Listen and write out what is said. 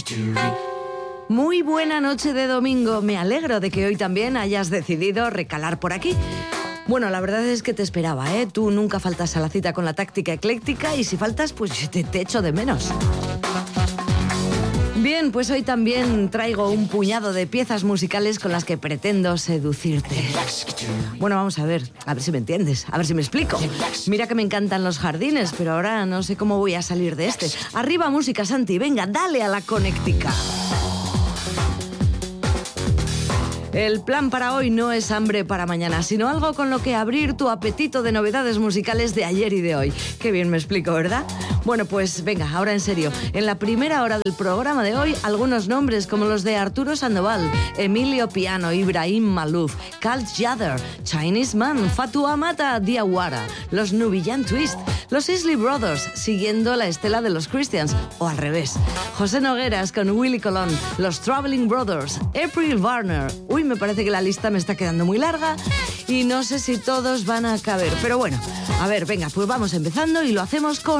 Muy buena noche de domingo. Me alegro de que hoy también hayas decidido recalar por aquí. Bueno, la verdad es que te esperaba, ¿eh? Tú nunca faltas a la cita con la táctica ecléctica y si faltas, pues te echo de menos. Bien, pues hoy también traigo un puñado de piezas musicales con las que pretendo seducirte. Bueno, vamos a ver si me entiendes, a ver si me explico. Mira que me encantan los jardines, pero ahora no sé cómo voy a salir de este. Arriba música, Santi, venga, dale a la conectica. El plan para hoy no es hambre para mañana, sino algo con lo que abrir tu apetito de novedades musicales de ayer y de hoy. Qué bien me explico, ¿verdad? Bueno, pues venga, ahora en serio. En la primera hora del programa de hoy, algunos nombres como los de Arturo Sandoval, Emilio Piano, Ibrahim Malouf, Carl Jadder, Chinese Man, Fatu Amata, Diawara, los Nubiyan Twist, los Isley Brothers, siguiendo la estela de los Christians, o al revés, José Nogueras con Willy Colón, los Traveling Brothers, April Varner. Uy, me parece que la lista me está quedando muy larga y no sé si todos van a caber, pero bueno, a ver, venga, pues vamos empezando y lo hacemos con